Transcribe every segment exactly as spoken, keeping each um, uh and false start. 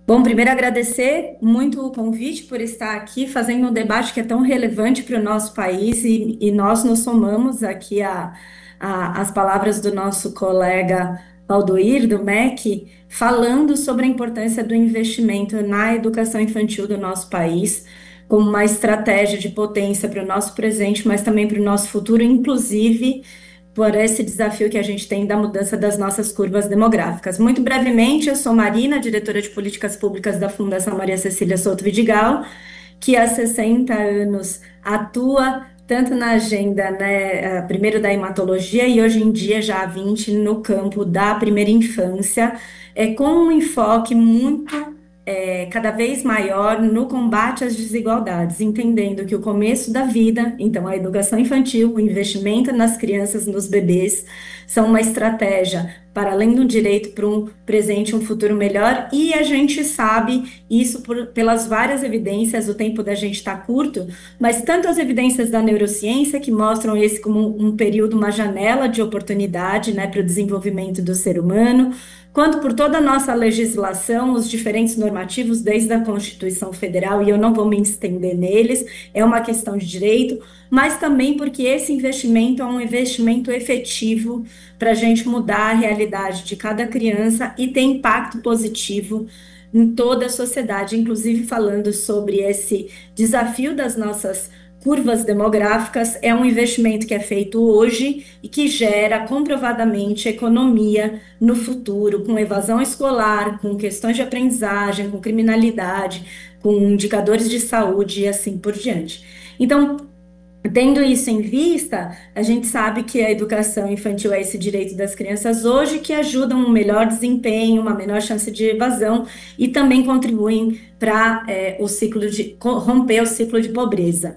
Bom, primeiro agradecer muito o convite por estar aqui fazendo um debate que é tão relevante para o nosso país e, e nós nos somamos aqui a, a- às palavras do nosso colega Aldoir, do M E C, falando sobre a importância do investimento na educação infantil do nosso país, como uma estratégia de potência para o nosso presente, mas também para o nosso futuro, inclusive por esse desafio que a gente tem da mudança das nossas curvas demográficas. Muito brevemente, eu sou Marina, diretora de políticas públicas da Fundação Maria Cecília Souto Vidigal, que há sessenta anos atua tanto na agenda, né, eh, primeiro da hematologia e hoje em dia já há vinte no campo da primeira infância, é, com um enfoque muito é, cada vez maior no combate às desigualdades, entendendo que o começo da vida, então a educação infantil, o investimento nas crianças, nos bebês, são uma estratégia para além do direito para um presente, um futuro melhor, e a gente sabe isso por, pelas várias evidências, o tempo da gente está curto, mas tanto as evidências da neurociência, que mostram esse como um, um período, uma janela de oportunidade, né, para o desenvolvimento do ser humano, quanto por toda a nossa legislação, os diferentes normativos, desde a Constituição Federal, e eu não vou me estender neles, é uma questão de direito, mas também porque esse investimento é um investimento efetivo para a gente mudar a realidade de cada criança e ter impacto positivo em toda a sociedade, inclusive falando sobre esse desafio das nossas curvas demográficas, é um investimento que é feito hoje e que gera comprovadamente economia no futuro, com evasão escolar, com questões de aprendizagem, com criminalidade, com indicadores de saúde e assim por diante. Então, tendo isso em vista, a gente sabe que a educação infantil é esse direito das crianças hoje que ajudam um melhor desempenho, uma menor chance de evasão e também contribuem para é, o ciclo de romper o ciclo de pobreza.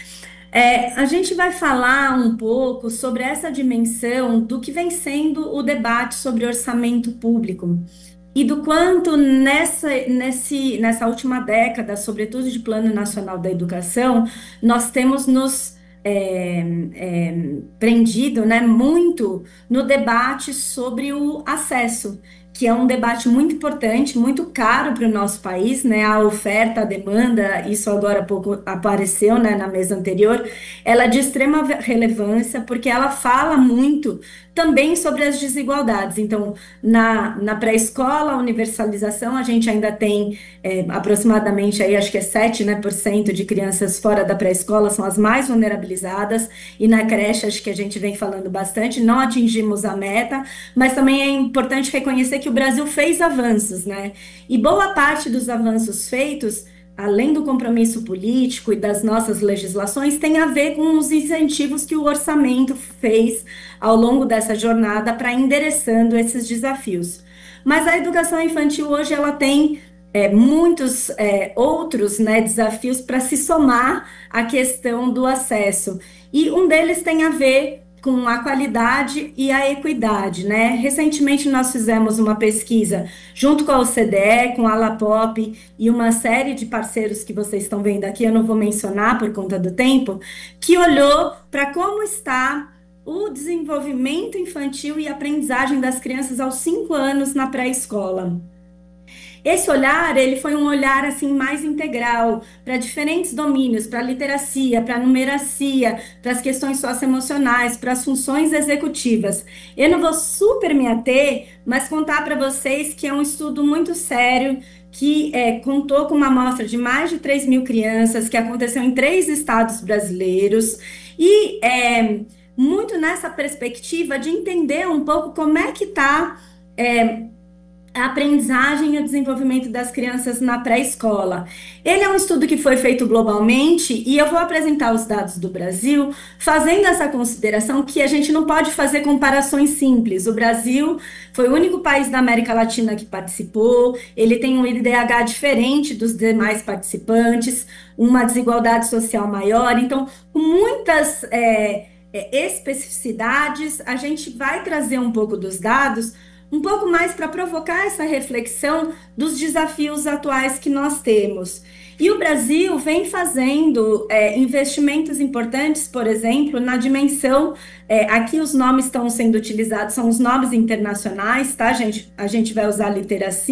É, a gente vai falar um pouco sobre essa dimensão do que vem sendo o debate sobre orçamento público e do quanto nessa, nesse, nessa última década, sobretudo de Plano Nacional da Educação, nós temos nos é, é, prendido, né, muito no debate sobre o acesso, que é um debate muito importante, muito caro para o nosso país, né? A oferta, a demanda, isso agora há pouco apareceu, né, na mesa anterior, ela é de extrema relevância porque ela fala muito também sobre as desigualdades. Então, na, na pré-escola, a universalização, a gente ainda tem é, aproximadamente aí, acho que é sete, né, por cento de crianças fora da pré-escola são as mais vulnerabilizadas, e na creche, acho que a gente vem falando bastante, não atingimos a meta, mas também é importante reconhecer que o Brasil fez avanços, né? E boa parte dos avanços feitos, além do compromisso político e das nossas legislações, tem a ver com os incentivos que o orçamento fez ao longo dessa jornada para endereçando esses desafios. Mas a educação infantil hoje ela tem é, muitos é, outros, né, desafios para se somar à questão do acesso. E um deles tem a ver com a qualidade e a equidade, né? Recentemente nós fizemos uma pesquisa junto com a O C D E, com a Alapop e uma série de parceiros que vocês estão vendo aqui, eu não vou mencionar por conta do tempo, que olhou para como está o desenvolvimento infantil e aprendizagem das crianças aos cinco anos na pré-escola. Esse olhar, ele foi um olhar assim mais integral para diferentes domínios, para a literacia, para a numeracia, para as questões socioemocionais, para as funções executivas. Eu não vou super me ater, mas contar para vocês que é um estudo muito sério, que é, contou com uma amostra de mais de três mil crianças, que aconteceu em três estados brasileiros, e é, muito nessa perspectiva de entender um pouco como é que está a aprendizagem e o desenvolvimento das crianças na pré-escola. Ele é um estudo que foi feito globalmente e eu vou apresentar os dados do Brasil, fazendo essa consideração que a gente não pode fazer comparações simples. O Brasil foi o único país da América Latina que participou, ele tem um I D H diferente dos demais participantes, uma desigualdade social maior, então, com muitas é, é, especificidades, a gente vai trazer um pouco dos dados um pouco mais para provocar essa reflexão dos desafios atuais que nós temos. E o Brasil vem fazendo é, investimentos importantes, por exemplo, na dimensão, é, aqui os nomes estão sendo utilizados, são os nomes internacionais, tá, gente? A gente vai usar literacia.